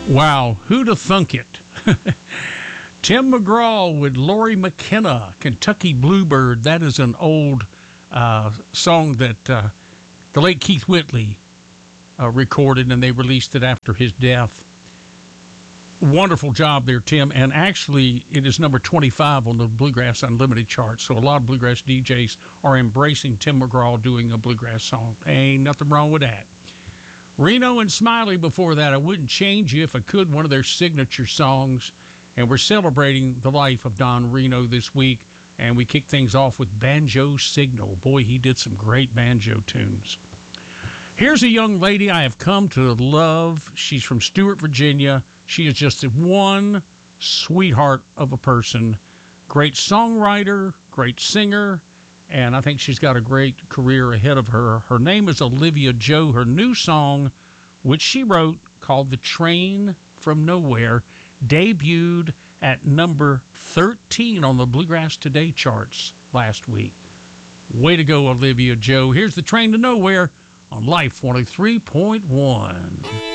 Wow, who'd have thunk it? Tim McGraw with Lori McKenna, Kentucky Bluebird. That is an old song that the late Keith Whitley recorded, and they released it after his death. Wonderful job there, Tim. And actually, it is number 25 on the Bluegrass Unlimited chart. So a lot of bluegrass DJs are embracing Tim McGraw doing a bluegrass song. Ain't nothing wrong with that. Reno and Smiley before that. I Wouldn't Change You If I Could, one of their signature songs. And we're celebrating the life of Don Reno this week. And we kick things off with Banjo Signal. Boy, he did some great banjo tunes. Here's a young lady I have come to love. She's from Stewart, Virginia. She is just one sweetheart of a person. Great songwriter, great singer, and I think she's got a great career ahead of her. Her name is Olivia Jo. Her new song, which she wrote, called The Train from Nowhere, debuted at number 13 on the Bluegrass Today charts last week. Way to go, Olivia Jo. Here's The Train to Nowhere on Life 103.1.